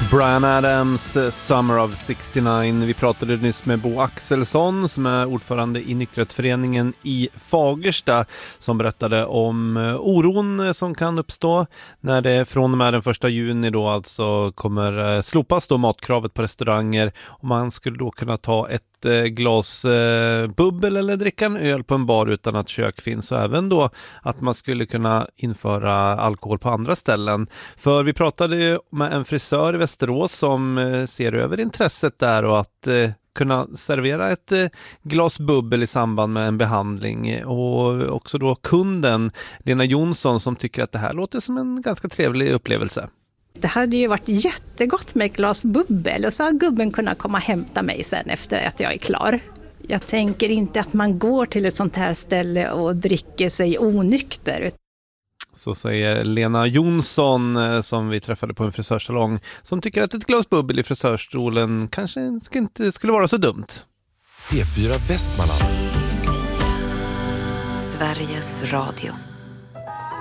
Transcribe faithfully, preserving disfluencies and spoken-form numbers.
Bryan Adams, Summer of sextionio. Vi pratade nyss med Bo Axelsson som är ordförande i nykterhetsföreningen i Fagersta som berättade om oron som kan uppstå när det från och med den första juni då alltså kommer slopas då matkravet på restauranger och man skulle då kunna ta ett glas eh, bubbel eller dricka en öl på en bar utan att kök finns och även då att man skulle kunna införa alkohol på andra ställen. För vi pratade med en frisör i Västerås som eh, ser över intresset där och att eh, kunna servera ett eh, glas bubbel i samband med en behandling och också då kunden Lena Jonsson som tycker att det här låter som en ganska trevlig upplevelse. Det hade ju varit jättegott med ett glas bubbel och så har gubben kunnat komma och hämta mig sen efter att jag är klar. Jag tänker inte att man går till ett sånt här ställe och dricker sig onykter. Så säger Lena Jonsson som vi träffade på en frisörsalong som tycker att ett glas bubbel i frisörstolen kanske inte skulle vara så dumt. P fyra Västmanland. Sveriges Radio.